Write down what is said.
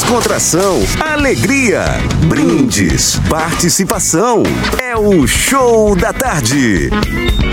descontração, alegria, brindes, participação. É o Show da Tarde.